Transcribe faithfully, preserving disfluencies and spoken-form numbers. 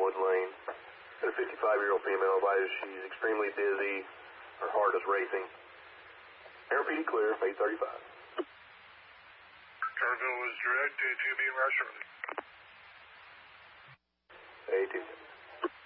Glenwood Lane. A fifty-five-year-old female advises she's extremely dizzy. Her heart is racing. Air P D clear, eight thirty-five. Carville is direct, A two being Rush early. A two.